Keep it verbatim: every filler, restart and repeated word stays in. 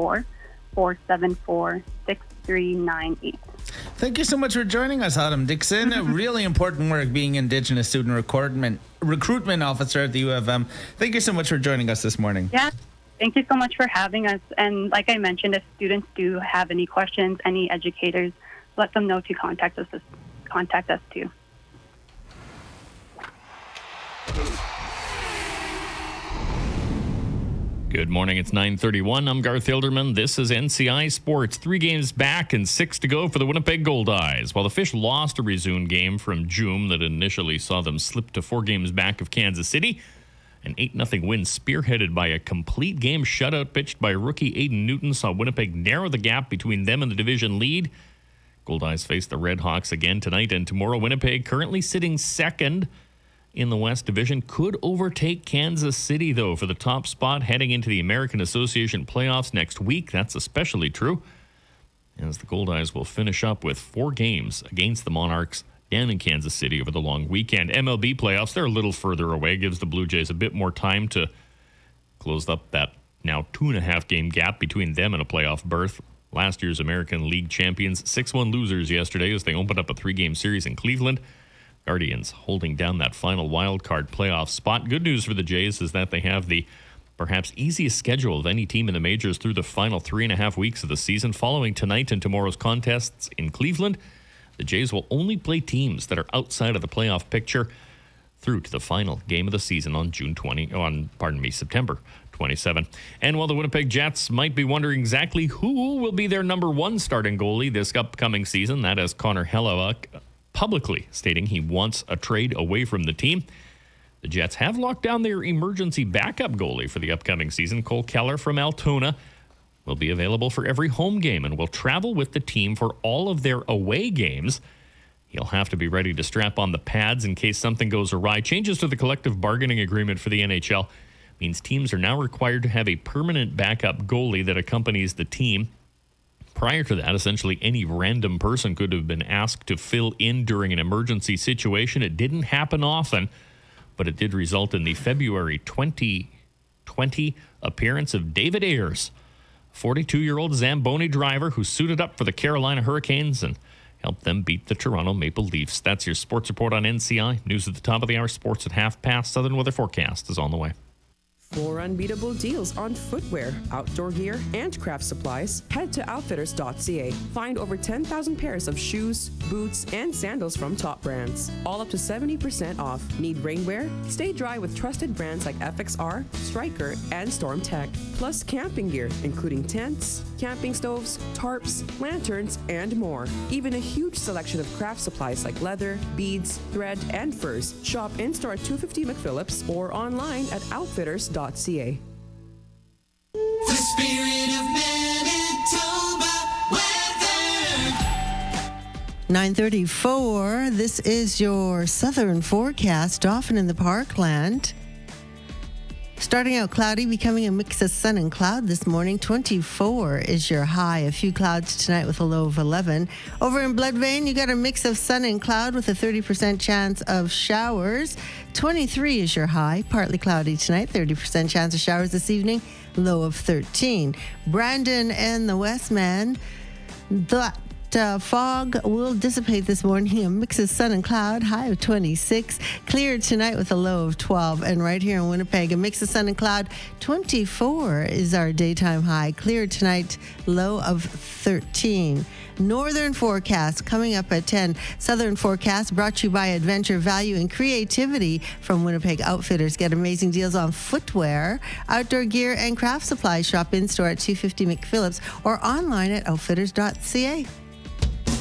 four, four seven four, six three nine eight. Thank you so much for joining us, Autumn Dixon. Really important work being Indigenous Student Recruitment Recruitment Officer at the U of M. Thank you so much for joining us this morning. Yeah, thank you so much for having us. And like I mentioned, if students do have any questions, any educators, let them know to contact us. Contact us too. Good morning. It's nine thirty-one. I'm Garth Hilderman. This is N C I Sports. Three games back and six to go for the Winnipeg Goldeyes. While the Fish lost a resumed game from June that initially saw them slip to four games back of Kansas City, an eight nothing win spearheaded by a complete game shutout pitched by rookie Aiden Newton saw Winnipeg narrow the gap between them and the division lead. Goldeyes face the Red Hawks again tonight and tomorrow. Winnipeg, currently sitting second in the West Division, could overtake Kansas City, though, for the top spot heading into the American Association playoffs next week. That's especially true, as the Goldeyes will finish up with four games against the Monarchs down in Kansas City over the long weekend. M L B playoffs, they're a little further away, gives the Blue Jays a bit more time to close up that now two-and-a-half game gap between them and a playoff berth. Last year's American League champions, six one losers yesterday as they opened up a three-game series in Cleveland. Guardians holding down that final wild card playoff spot. Good news for the Jays is that they have the perhaps easiest schedule of any team in the majors through the final three and a half weeks of the season. Following tonight and tomorrow's contests in Cleveland, the Jays will only play teams that are outside of the playoff picture through to the final game of the season on June twentieth, on pardon me, September twenty-seventh. And while the Winnipeg Jets might be wondering exactly who will be their number one starting goalie this upcoming season, that is Connor Hellebuyck, publicly stating he wants a trade away from the team. The Jets have locked down their emergency backup goalie for the upcoming season. Cole Keller from Altoona will be available for every home game and will travel with the team for all of their away games. He'll have to be ready to strap on the pads in case something goes awry. Changes to the collective bargaining agreement for the N H L means teams are now required to have a permanent backup goalie that accompanies the team. Prior to that, essentially any random person could have been asked to fill in during an emergency situation. It didn't happen often, but it did result in the February twenty twenty appearance of David Ayers, forty-two-year-old Zamboni driver who suited up for the Carolina Hurricanes and helped them beat the Toronto Maple Leafs. That's your sports report on N C I. News at the top of the hour, sports at half past. Southern weather forecast is on the way. For unbeatable deals on footwear, outdoor gear, and craft supplies, head to outfitters dot c a. Find over ten thousand pairs of shoes, boots, and sandals from top brands, all up to seventy percent off. Need rainwear? Stay dry with trusted brands like F X R, Striker, and Storm Tech. Plus camping gear, including tents, camping stoves, tarps, lanterns, and more. Even a huge selection of craft supplies like leather, beads, thread, and furs. Shop in-store at two fifty McPhillips or online at outfitters dot c a. The spirit of Manitoba weather. nine thirty-four. This is your southern forecast, often in the Parkland. Starting out cloudy, becoming a mix of sun and cloud this morning. twenty-four is your high. A few clouds tonight with a low of eleven. Over in Bloodvein, you got a mix of sun and cloud with a thirty percent chance of showers. twenty-three is your high. Partly cloudy tonight. thirty percent chance of showers this evening. Low of thirteen. Brandon and the Westman, that Uh, fog will dissipate this morning. A mix of sun and cloud, high of twenty-six. Clear tonight with a low of twelve. And right here in Winnipeg, a mix of sun and cloud, twenty-four is our daytime high. Clear tonight, low of thirteen. Northern forecast coming up at ten. Southern forecast brought to you by Adventure Value and Creativity from Winnipeg Outfitters. Get amazing deals on footwear, outdoor gear, and craft supplies. Shop in-store at two fifty McPhillips or online at outfitters dot c a.